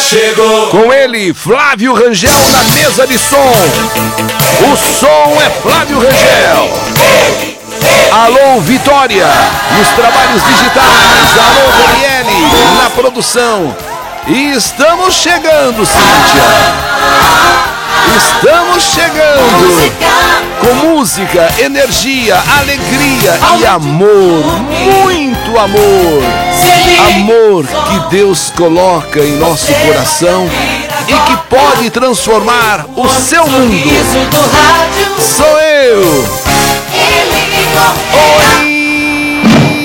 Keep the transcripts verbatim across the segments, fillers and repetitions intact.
chegou. Com ele, Flávio Rangel na mesa de som. O som é Flávio Rangel. Alô, Vitória, nos trabalhos digitais. Alô, Daniele, na produção. E estamos chegando, Cíntia. Estamos chegando com música, energia, alegria e amor, muito amor. Amor que Deus coloca em nosso coração e que pode transformar o seu mundo. Sou eu. Oi,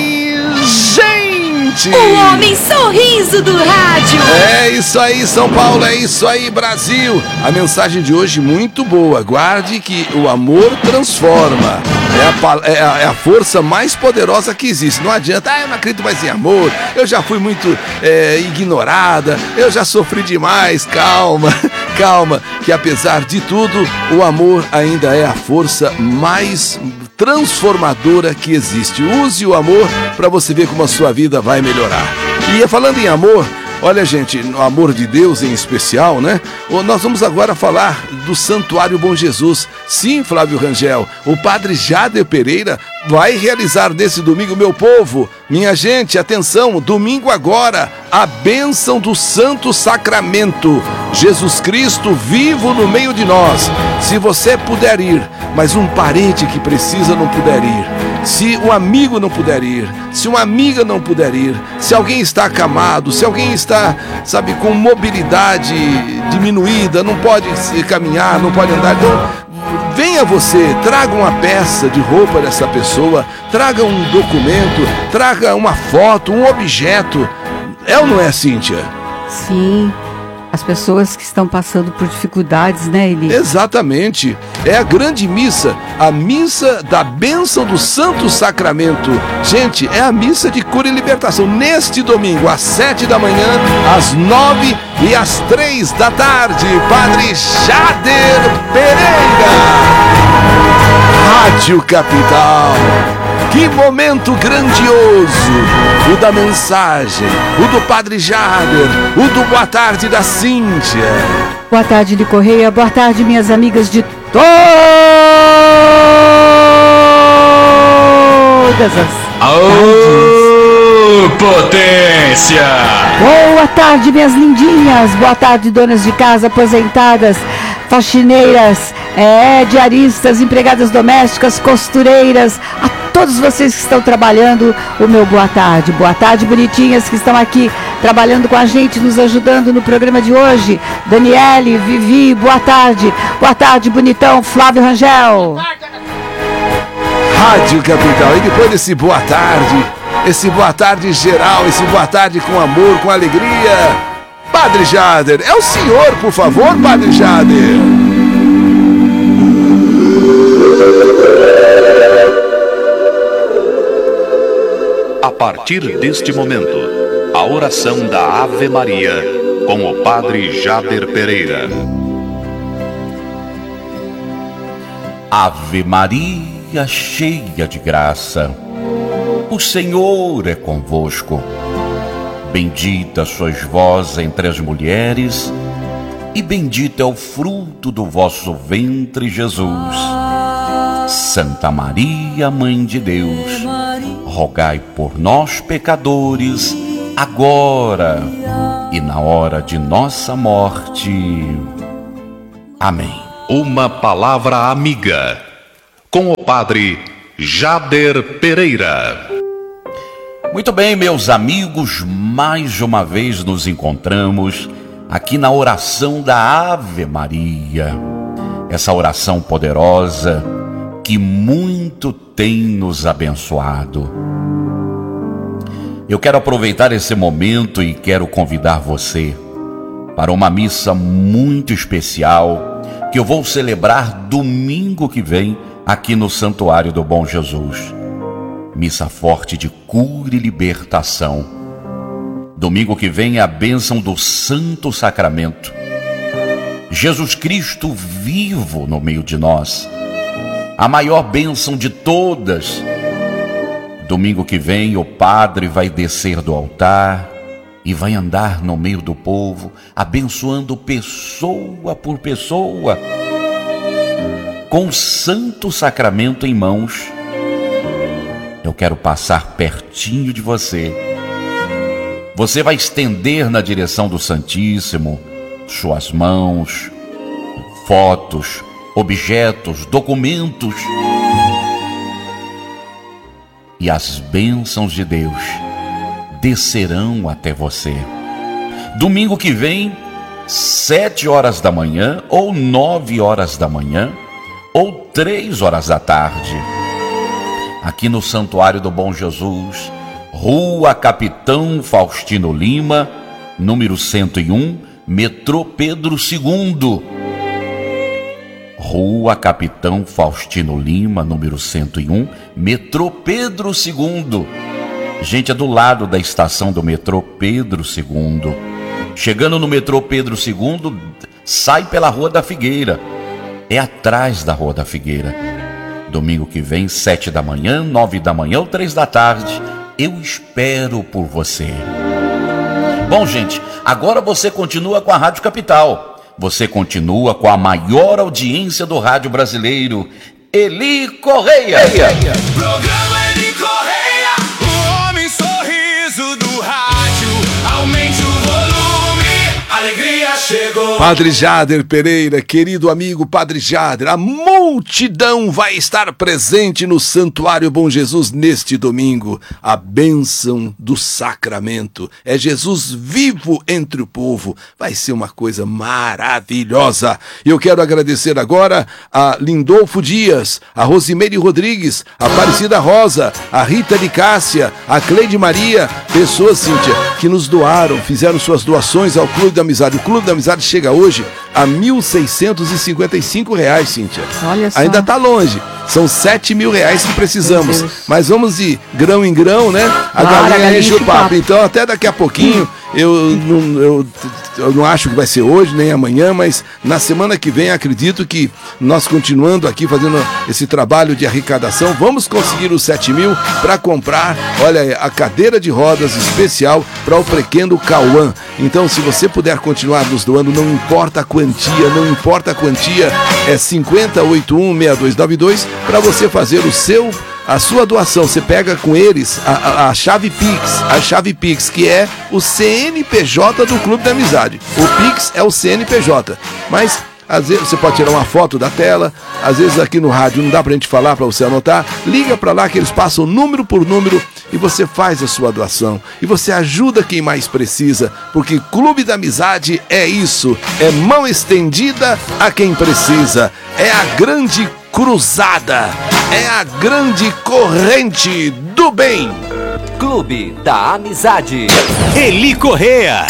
gente! O homem sorriso do rádio. É isso aí, São Paulo, é isso aí, Brasil. A mensagem de hoje muito boa. Guarde que o amor transforma. É a, é, a, é a força mais poderosa que existe. Não adianta, ah, eu não acredito mais em amor. Eu já fui muito é, ignorada. Eu já sofri demais. Calma, calma. Que apesar de tudo, o amor ainda é a força mais transformadora que existe. Use o amor para você ver como a sua vida vai melhorar. E falando em amor, olha, gente, no amor de Deus em especial, né? Nós vamos agora falar do Santuário Bom Jesus. Sim, Flávio Rangel, o padre Jader Pereira vai realizar nesse domingo, meu povo, minha gente, atenção, domingo agora, a bênção do Santo Sacramento. Jesus Cristo vivo no meio de nós. Se você puder ir, mas um parente que precisa não puder ir, se um amigo não puder ir, se uma amiga não puder ir, se alguém está acamado, se alguém está, sabe, com mobilidade diminuída, não pode caminhar, não pode andar, então venha você, traga uma peça de roupa dessa pessoa, traga um documento, traga uma foto, um objeto. É ou não é, Cíntia? Sim. As pessoas que estão passando por dificuldades, né, Eli? Exatamente. É a grande missa, a missa da bênção do Santo Sacramento. Gente, é a missa de cura e libertação. Neste domingo, às sete da manhã, às nove e às três da tarde. Padre Jader Pereira. Rádio Capital. Que momento grandioso! O da mensagem, o do Padre Jader, o do boa tarde da Cíntia. Boa tarde, de Correia. Boa tarde, minhas amigas de todas as Aô, potência! Boa tarde, minhas lindinhas. Boa tarde, donas de casa, aposentadas, faxineiras, é, diaristas, empregadas domésticas, costureiras, a todos vocês que estão trabalhando, o meu boa tarde. Boa tarde, bonitinhas que estão aqui trabalhando com a gente, nos ajudando no programa de hoje. Daniele, Vivi, boa tarde. Boa tarde, bonitão, Flávio Rangel. Rádio Capital. E depois desse boa tarde, esse boa tarde geral, esse boa tarde com amor, com alegria, Padre Jader, é o senhor, por favor, Padre Jader. A partir deste momento, a oração da Ave Maria com o Padre Jader Pereira. Ave Maria, cheia de graça, o Senhor é convosco. Bendita sois vós entre as mulheres, e bendito é o fruto do vosso ventre, Jesus. Santa Maria, Mãe de Deus, rogai por nós, pecadores, agora e na hora de nossa morte. Amém. Uma palavra amiga com o Padre Jader Pereira. Muito bem, meus amigos, mais uma vez nos encontramos aqui na oração da Ave Maria. Essa oração poderosa que muito tem nos abençoado. Eu quero aproveitar esse momento e quero convidar você para uma missa muito especial que eu vou celebrar domingo que vem aqui no Santuário do Bom Jesus. Missa forte de cura e libertação. Domingo que vem é a bênção do Santo Sacramento. Jesus Cristo vivo no meio de nós. A maior bênção de todas. Domingo que vem o padre vai descer do altar e vai andar no meio do povo, abençoando pessoa por pessoa, com o Santo Sacramento em mãos. Eu quero passar pertinho de você. Você vai estender na direção do Santíssimo suas mãos, fotos, objetos, documentos, e as bênçãos de Deus descerão até você. Domingo que vem, sete horas da manhã, ou nove horas da manhã, ou três horas da tarde, aqui no Santuário do Bom Jesus, Rua Capitão Faustino Lima, número cento e um, metrô Pedro segundo. Rua Capitão Faustino Lima, número cento e um, metrô Pedro segundo. Gente, é do lado da estação do metrô Pedro segundo. Chegando no metrô Pedro segundo, sai pela Rua da Figueira. É atrás da Rua da Figueira. Domingo que vem, sete da manhã, nove da manhã ou três da tarde. Eu espero por você. Bom, gente, agora você continua com a Rádio Capital. Você continua com a maior audiência do rádio brasileiro, Eli Correia. Programa Eli Correia, o homem sorriso do rádio. Aumente o volume, alegria chegou. Padre Jader Pereira, querido amigo Padre Jader, a multidão vai estar presente no Santuário Bom Jesus neste domingo. A bênção do sacramento. É Jesus vivo entre o povo. Vai ser uma coisa maravilhosa. Eu quero agradecer agora a Lindolfo Dias, a Rosimeire Rodrigues, a Aparecida Rosa, a Rita de Cássia, a Cleide Maria, pessoas, Cíntia, que nos doaram, fizeram suas doações ao Clube da Amizade. O Clube da Amizade chega hoje a mil seiscentos e cinquenta e cinco reais, Cíntia. Olha só. Ainda está longe. São sete mil reais que precisamos. Mas vamos de grão em grão, né? A Claro, galinha a galinha enche o enche o papo. papo. Então, até daqui a pouquinho, eu não, eu, eu não acho que vai ser hoje, nem amanhã, mas na semana que vem acredito que nós, continuando aqui fazendo esse trabalho de arrecadação, vamos conseguir os sete mil para comprar, olha, a cadeira de rodas especial para o pequeno Cauã. Então, se você puder continuar nos doando, não importa a quantia, não importa a quantia, é cinquenta, oitenta e um, sessenta e dois noventa e dois para você fazer o seu, a sua doação. Você pega com eles a, a, a chave Pix, a chave Pix, que é o C N P J do Clube da Amizade. O Pix é o C N P J, mas às vezes você pode tirar uma foto da tela, às vezes aqui no rádio não dá pra gente falar, pra você anotar, liga pra lá que eles passam número por número e você faz a sua doação. E você ajuda quem mais precisa, porque Clube da Amizade é isso, é mão estendida a quem precisa, é a grande cruzada, é a grande corrente do bem. Clube da Amizade. Eli Correia.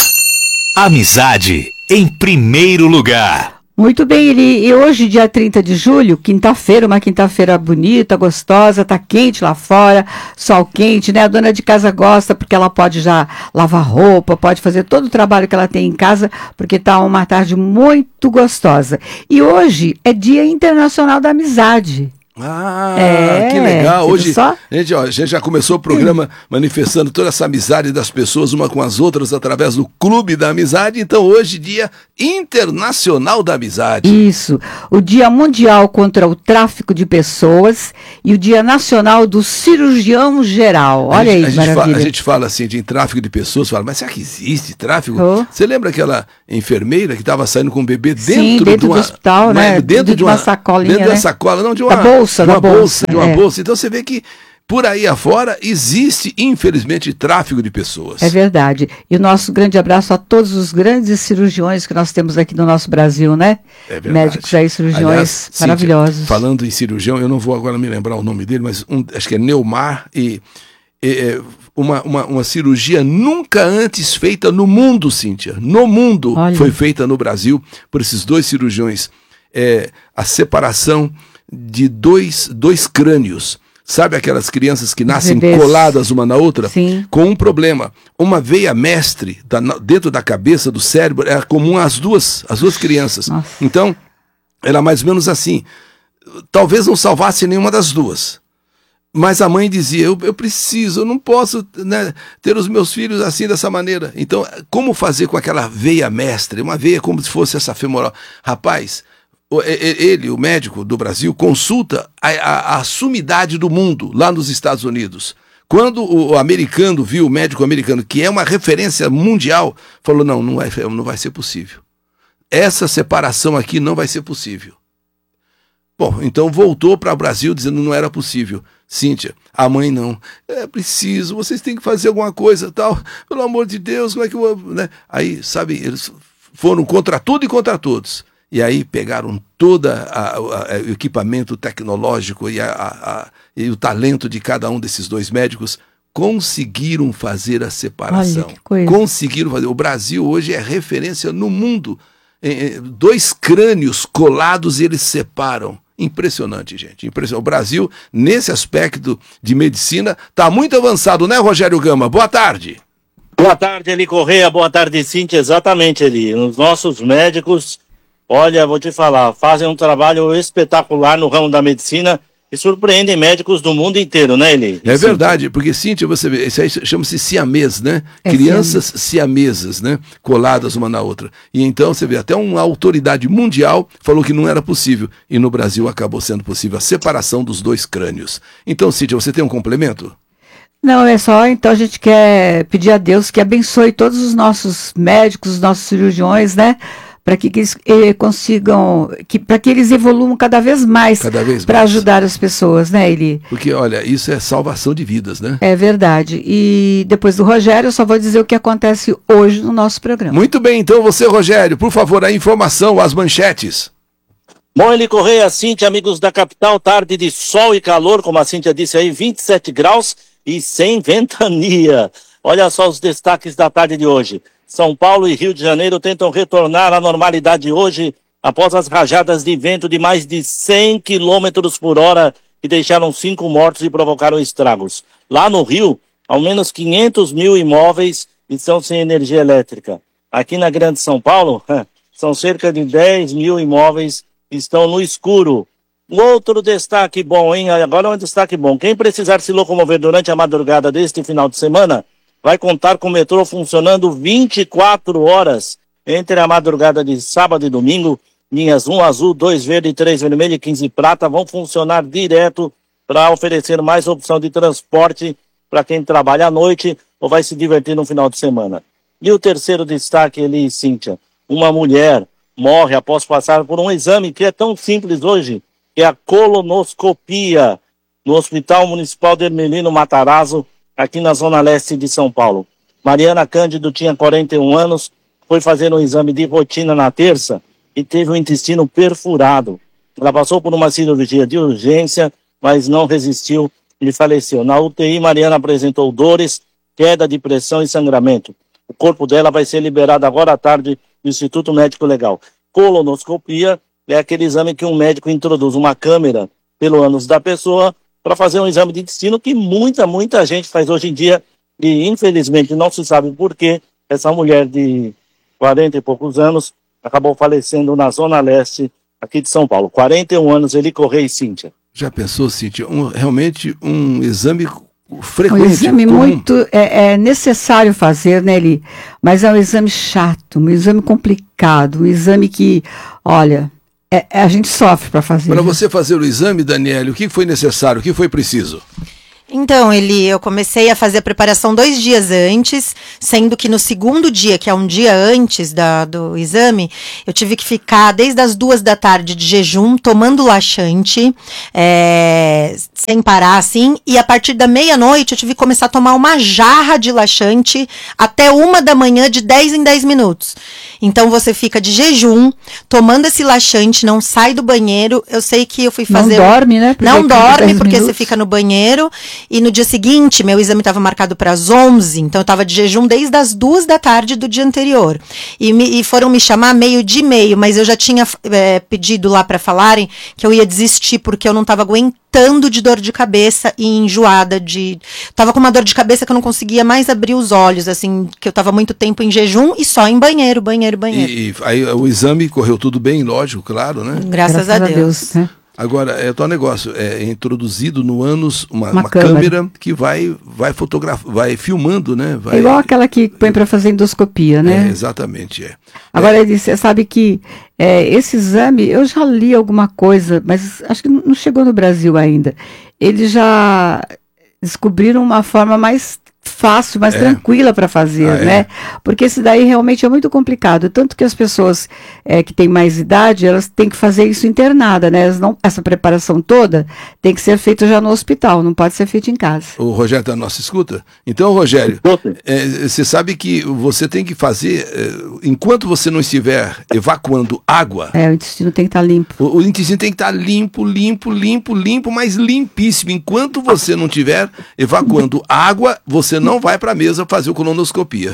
Amizade em primeiro lugar. Muito bem, Eli. E hoje, dia trinta de julho, quinta-feira, uma quinta-feira bonita, gostosa, tá quente lá fora, sol quente, né? A dona de casa gosta porque ela pode já lavar roupa, pode fazer todo o trabalho que ela tem em casa, porque tá uma tarde muito gostosa. E hoje é Dia Internacional da Amizade. Ah, É, que legal. viu Hoje só? a gente, ó, a gente já começou o programa manifestando toda essa amizade das pessoas uma com as outras através do Clube da Amizade. Então hoje, Dia Internacional da Amizade. Isso. O Dia Mundial contra o Tráfico de Pessoas e o Dia Nacional do Cirurgião Geral. Olha a gente, aí, a gente maravilha. fala, a gente fala assim de tráfico de pessoas, fala, mas será que existe tráfico? Oh. Você lembra aquela enfermeira que estava saindo com um bebê dentro, Sim, dentro de uma, do hospital, mas né? Dentro, Dentro de uma, de uma sacolinha, dentro da né? sacola, não, de uma Da bolsa, de uma da bolsa, bolsa, de uma é. bolsa. Então você vê que por aí afora existe, infelizmente, tráfico de pessoas. É verdade. E o nosso grande abraço a todos os grandes cirurgiões que nós temos aqui no nosso Brasil, né? É verdade. Médicos aí, cirurgiões Aliás, Cíntia, maravilhosos. falando em cirurgião, eu não vou agora me lembrar o nome dele, mas um, acho que é Neumar e, e uma, uma, uma cirurgia nunca antes feita no mundo, Cíntia. No mundo. Olha. Foi feita no Brasil por esses dois cirurgiões. É, a separação de dois, dois crânios. Sabe aquelas crianças que nascem Bebês. coladas uma na outra? Sim. Com um problema. Uma veia mestre da, dentro da cabeça, do cérebro, é comum às duas, às duas crianças. Nossa. Então, era mais ou menos assim. Talvez não salvasse nenhuma das duas. Mas a mãe dizia, eu, eu preciso, eu não posso, né, ter os meus filhos assim, dessa maneira. Então, como fazer com aquela veia mestra, uma veia como se fosse essa femoral? Rapaz, ele, o médico do Brasil, consulta a, a, a sumidade do mundo lá nos Estados Unidos. Quando o americano viu, o médico americano, que é uma referência mundial, falou, não, não vai, não vai ser possível. Essa separação aqui não vai ser possível. Bom, então voltou para o Brasil dizendo que não era possível. Cíntia, a mãe não. É preciso, vocês têm que fazer alguma coisa, tal. Pelo amor de Deus, como é que eu... Né? Aí, sabe, eles foram contra tudo e contra todos. E aí pegaram todo o equipamento tecnológico e, a, a, e o talento de cada um desses dois médicos, conseguiram fazer a separação. Olha que coisa. Conseguiram fazer. O Brasil hoje é referência no mundo. Dois crânios colados, eles separam. Impressionante, gente. Impressionante. O Brasil, nesse aspecto de medicina, está muito avançado, né, Rogério Gama? Boa tarde. Boa tarde, Eli Correia. Boa tarde, Cíntia. Exatamente, Eli. Os nossos médicos, olha, vou te falar, fazem um trabalho espetacular no ramo da medicina e surpreendem médicos do mundo inteiro, né, Eli? É verdade, porque, Cíntia, você vê, isso aí chama-se siamês, né? É Crianças siamês. siamesas, né? Coladas uma na outra. E então, você vê, até uma autoridade mundial falou que não era possível. E no Brasil acabou sendo possível a separação dos dois crânios. Então, Cíntia, você tem um complemento? Não, é só, então a gente quer pedir a Deus que abençoe todos os nossos médicos, os nossos cirurgiões, né? Para que, que eles eh, consigam, que, para que eles evoluam cada vez mais, para ajudar as pessoas, né, Eli? Porque, olha, isso é salvação de vidas, né? É verdade. E depois do Rogério, eu só vou dizer o que acontece hoje no nosso programa. Muito bem, então você, Rogério, por favor, a informação, as manchetes. Bom, Eli Correia, Cíntia, amigos da capital, tarde de sol e calor, como a Cíntia disse aí, vinte e sete graus e sem ventania. Olha só os destaques da tarde de hoje. São Paulo e Rio de Janeiro tentam retornar à normalidade hoje após as rajadas de vento de mais de cem quilômetros por hora que deixaram cinco mortos e provocaram estragos. Lá no Rio, ao menos quinhentos mil imóveis estão sem energia elétrica. Aqui na Grande São Paulo, são cerca de dez mil imóveis que estão no escuro. Outro destaque bom, hein? Agora é um destaque bom. Quem precisar se locomover durante a madrugada deste final de semana vai contar com o metrô funcionando vinte e quatro horas entre a madrugada de sábado e domingo. Linhas um azul, dois verde, três vermelho e quinze prata vão funcionar direto para oferecer mais opção de transporte para quem trabalha à noite ou vai se divertir no final de semana. E o terceiro destaque, Eli, Cíntia, uma mulher morre após passar por um exame que é tão simples hoje, que é a colonoscopia, no Hospital Municipal de Hermelino Matarazzo, aqui na Zona Leste de São Paulo. Mariana Cândido tinha quarenta e um anos, foi fazer um exame de rotina na terça e teve o intestino perfurado. Ela passou por uma cirurgia de urgência, mas não resistiu e faleceu. Na U T I, Mariana apresentou dores, queda de pressão e sangramento. O corpo dela vai ser liberado agora à tarde no Instituto Médico Legal. Colonoscopia é aquele exame que um médico introduz uma câmera pelo ânus da pessoa para fazer um exame de intestino que muita, muita gente faz hoje em dia e infelizmente não se sabe por que essa mulher de quarenta e poucos anos acabou falecendo na Zona Leste aqui de São Paulo. quarenta e um anos, Eli Correia e Cíntia. Já pensou, Cíntia? Um, realmente um exame frequente. Um exame comum. muito é, é necessário fazer, né, Eli? Mas é um exame chato, um exame complicado, um exame que, olha... É, a gente sofre para fazer. Para você fazer o exame, Daniele, o que foi necessário, o que foi preciso? Então, Eli, eu comecei a fazer a preparação dois dias antes, sendo que no segundo dia, que é um dia antes da, do exame, eu tive que ficar desde as duas da tarde de jejum, tomando laxante, é, sem parar, assim, e a partir da meia-noite eu tive que começar a tomar uma jarra de laxante até uma da manhã, de dez em dez minutos. Então você fica de jejum, tomando esse laxante, não sai do banheiro. Eu sei que eu fui fazer... Não dorme, né? Porque não dorme, porque minutos. Você fica no banheiro. E no dia seguinte, meu exame estava marcado para as onze, então eu estava de jejum desde as duas da tarde do dia anterior. E, me, e foram me chamar meio de meio, mas eu já tinha é, pedido lá para falarem que eu ia desistir, porque eu não estava aguentando de dor de cabeça e enjoada de... Tava com uma dor de cabeça que eu não conseguia mais abrir os olhos, assim, que eu estava muito tempo em jejum e só em banheiro, banheiro, banheiro. E, e aí o exame correu tudo bem, lógico, claro, né? Graças, Graças a Deus. A Deus né? Agora, é tal negócio, é introduzido no ânus uma, Uma uma câmera. câmera que vai, vai fotografar, vai filmando, né? Vai, É igual aquela que põe para fazer endoscopia, né? É, exatamente, é. Agora, ele você sabe que é, esse exame, eu já li alguma coisa, mas acho que não não chegou no Brasil ainda. Eles já descobriram uma forma mais fácil, mais É. tranquila para fazer, Ah, é? né? Porque esse daí realmente é muito complicado. Tanto que as pessoas é, que têm mais idade, elas têm que fazer isso internada, né? Elas não, essa preparação toda tem que ser feita já no hospital, não pode ser feita em casa. O Rogério está na nossa escuta? Então, Rogério, é, você sabe que você tem que fazer, é, enquanto você não estiver evacuando água, É, o intestino tem que estar limpo. o, o intestino tem que estar limpo, limpo, limpo, limpo, mas limpíssimo. Enquanto você não estiver evacuando água, você não vai para a mesa fazer o colonoscopia.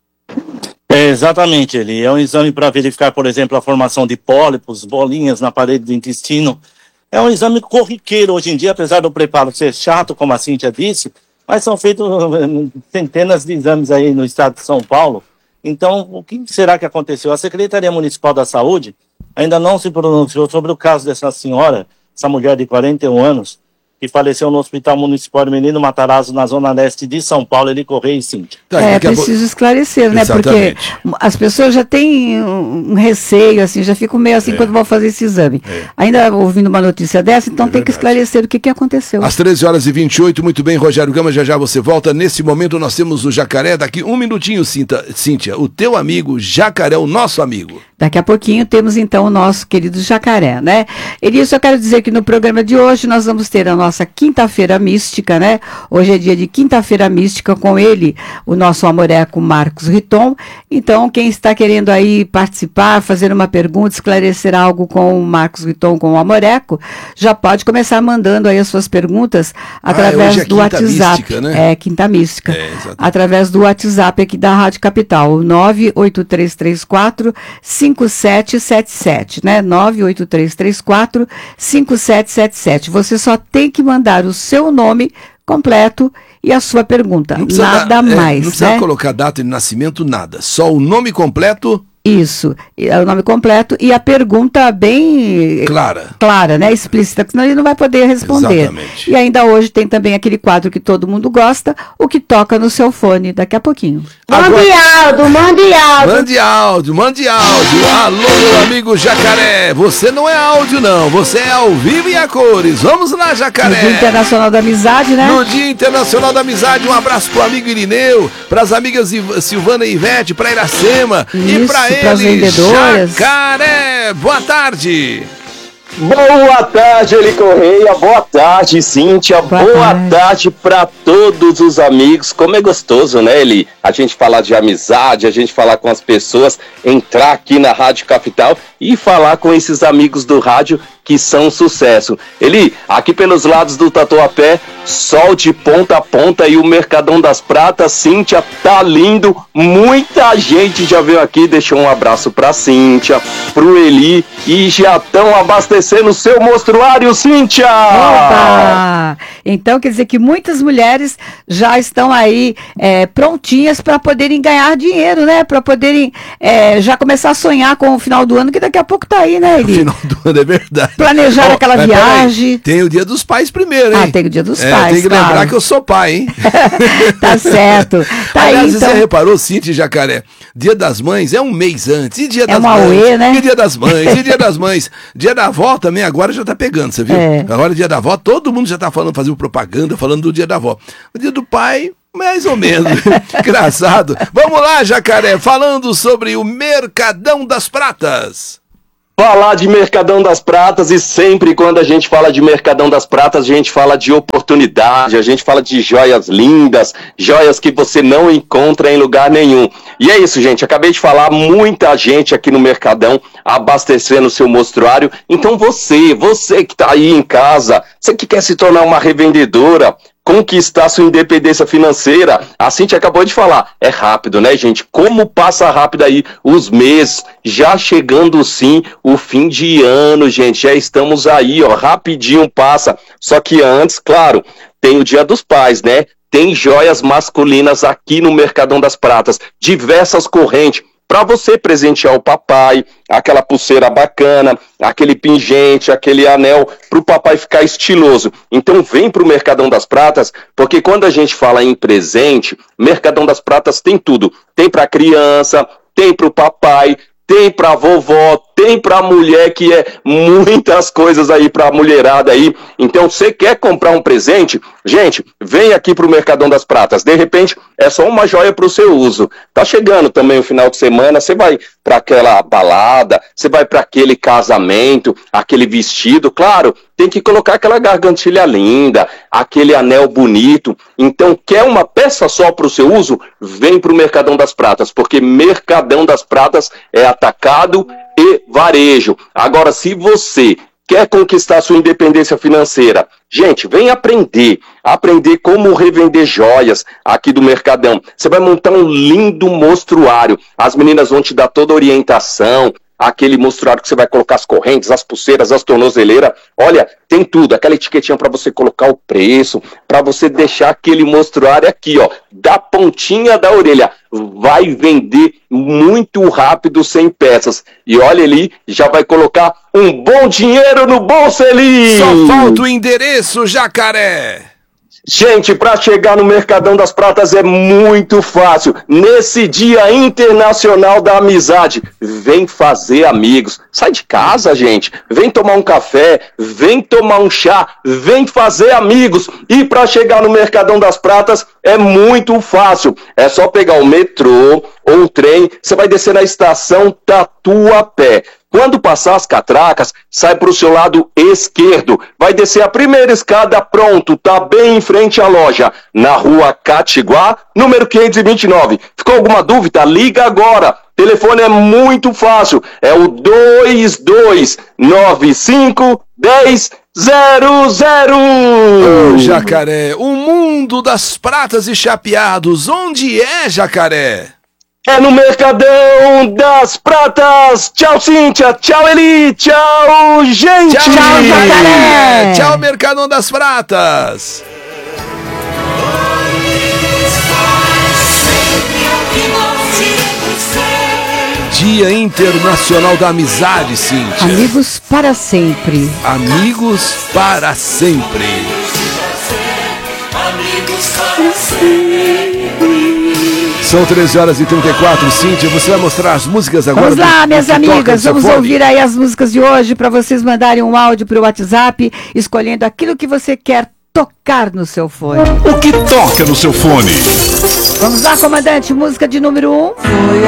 É, exatamente, ele é um exame para verificar, por exemplo, a formação de pólipos, bolinhas na parede do intestino. É um exame corriqueiro hoje em dia, apesar do preparo ser chato, como a Cíntia disse, mas são feitos eh, centenas de exames aí no estado de São Paulo. Então, o que será que aconteceu? A Secretaria Municipal da Saúde ainda não se pronunciou sobre o caso dessa senhora, essa mulher de quarenta e um anos, que faleceu no Hospital Municipal Menino Matarazzo, na zona leste de São Paulo, Eli Correia e Cíntia. Tá, É daqui a preciso pouco- esclarecer, né? Exatamente. Porque as pessoas já têm um, um receio, assim, já ficam meio assim É. quando vão fazer esse exame. É. Ainda ouvindo uma notícia dessa, então É tem que verdade. esclarecer o que, que aconteceu. Às treze horas e vinte e oito, muito bem, Rogério Gama, já já você volta. Nesse momento nós temos o Jacaré, daqui um minutinho, Cinta- Cíntia, o teu amigo Jacaré, o nosso amigo. Daqui a pouquinho temos então o nosso querido Jacaré, né? Elício, eu quero dizer que no programa de hoje nós vamos ter a nossa quinta-feira mística, né? Hoje é dia de quinta-feira mística com ele, o nosso amoreco Marcos Riton. Então, quem está querendo aí participar, fazer uma pergunta, esclarecer algo com o Marcos Riton, com o amoreco, já pode começar mandando aí as suas perguntas através hoje é do Quinta WhatsApp. Mística, né? É, Quinta Mística. É, exatamente. Através do WhatsApp aqui da Rádio Capital, nove oito três três quatro cinco sete sete sete, né? nove oito três três quatro cinco sete sete sete. Você só tem que mandar o seu nome completo e a sua pergunta. Não precisa Nada dar- é, mais, não precisa né? colocar data de nascimento, nada. Só o nome completo, Isso, e é o nome completo e a pergunta bem Clara. clara, né? Explícita, porque senão ele não vai poder responder. Exatamente. E ainda hoje tem também aquele quadro que todo mundo gosta, o que toca no seu fone, daqui a pouquinho. Mande áudio, mande áudio. Mande áudio, mande áudio. Alô, meu amigo Jacaré. Você não é áudio, não. Você é ao vivo e a cores. Vamos lá, No Jacaré. Dia Internacional da Amizade, né? No Dia Internacional da Amizade, um abraço pro amigo Irineu, pras amigas Iv- Silvana e Ivete, pra Iracema e Isso, pra pras ele, vendedoras. Jacaré. Boa tarde. Boa tarde, Eli Correia. Boa tarde, Cíntia. Boa Boa, tarde. tarde para todos os amigos. Como é gostoso, né, Eli? A gente falar de amizade, a gente falar com as pessoas, entrar aqui na Rádio Capital e falar com esses amigos do rádio que são um sucesso. Eli, aqui pelos lados do Tatuapé, sol de ponta a ponta e o Mercadão das Pratas, Cíntia, tá lindo. Muita gente já veio aqui, deixou um abraço pra Cíntia, pro Eli e já estão abastecendo o seu mostruário, Cíntia! Opa! Então quer dizer que muitas mulheres já estão aí é, prontinhas para poderem ganhar dinheiro, né? Para poderem é, já começar a sonhar com o final do ano, que daqui a pouco tá aí, né, No Eli? final do ano é verdade. Planejar Ó, aquela mas peraí, viagem. Tem o Dia dos Pais primeiro, hein? Ah, tem o Dia dos É, Pais, tem que claro. lembrar que eu sou pai, hein? Tá certo. Tá Aliás, aí, então. você reparou, Cíntia e Jacaré? Dia das Mães é um mês antes. E Dia das uma Mães? auê, né? E Dia das Mães? E Dia das Mães? Dia da Avó também agora já tá pegando, você viu? É. Agora Dia da Avó, todo mundo já tá falando, fazendo propaganda, falando do Dia da Avó. O Dia do Pai, mais ou menos. Engraçado. Vamos lá, Jacaré, falando sobre o Mercadão das Pratas. Falar de Mercadão das Pratas, e sempre quando a gente fala de Mercadão das Pratas, a gente fala de oportunidade, a gente fala de joias lindas, joias que você não encontra em lugar nenhum. E é isso, gente, acabei de falar, muita gente aqui no Mercadão abastecendo o seu mostruário. Então você, você que tá aí em casa, você que quer se tornar uma revendedora, conquistar sua independência financeira, a Cíntia acabou de falar, é rápido, né, gente? Como passa rápido aí os meses, já chegando sim o fim de ano, gente, já estamos aí, ó, rapidinho passa, só que antes, claro, tem o Dia dos Pais, né? Tem joias masculinas aqui no Mercadão das Pratas, diversas correntes, para você presentear o papai, aquela pulseira bacana, aquele pingente, aquele anel, para o papai ficar estiloso. Então vem para o Mercadão das Pratas, porque quando a gente fala em presente, Mercadão das Pratas tem tudo. Tem para criança, tem para o papai, tem pra vovó, tem pra mulher, que é muitas coisas aí pra mulherada aí. Então, você quer comprar um presente? Gente, vem aqui pro Mercadão das Pratas. De repente, é só uma joia pro seu uso. Tá chegando também o final de semana, você vai pra aquela balada, você vai pra aquele casamento, aquele vestido. Claro, tem que colocar aquela gargantilha linda, aquele anel bonito. Então, quer uma peça só pro seu uso? Vem pro Mercadão das Pratas, porque Mercadão das Pratas é atacado e varejo. Agora, se você quer conquistar sua independência financeira, gente, vem aprender, aprender como revender joias aqui do Mercadão. Você vai montar um lindo mostruário, as meninas vão te dar toda a orientação, aquele mostruário que você vai colocar as correntes, as pulseiras, as tornozeleiras. Olha, tem tudo, aquela etiquetinha para você colocar o preço, para você deixar aquele mostruário aqui, ó, da pontinha da orelha. Vai vender muito rápido, sem peças. E olha ali, já vai colocar um bom dinheiro no bolso ali. Só falta o endereço, Jacaré. Gente, para chegar no Mercadão das Pratas é muito fácil. Nesse Dia Internacional da Amizade, vem fazer amigos. Sai de casa, gente. Vem tomar um café, vem tomar um chá, vem fazer amigos. E para chegar no Mercadão das Pratas é muito fácil. É só pegar o metrô ou um trem, você vai descer na estação Tatuapé. Quando passar as catracas, sai para o seu lado esquerdo. Vai descer a primeira escada, pronto, tá bem em frente à loja. Na rua Catiguá, número quinhentos e vinte e nove. Ficou alguma dúvida? Liga agora. O telefone é muito fácil. É o dois dois nove cinco um zero zero zero. Ô, Jacaré, o mundo das pratas e chapeados, onde é, Jacaré? É no Mercadão das Pratas. Tchau, Cíntia. Tchau, Eli. Tchau, gente. Tchau, tchau, Jacaré. Tchau, Mercadão das Pratas. Dia Internacional da Amizade, Cíntia. Amigos para sempre. Amigos para sempre. Amigos para sempre. São treze horas e trinta e quatro, Cíntia, você vai mostrar as músicas agora? Vamos lá, do, minhas do amigas, vamos fone. ouvir aí as músicas de hoje para vocês mandarem um áudio para o WhatsApp, escolhendo aquilo que você quer tocar no seu fone. O que toca no seu fone? Vamos lá, comandante, música de número um.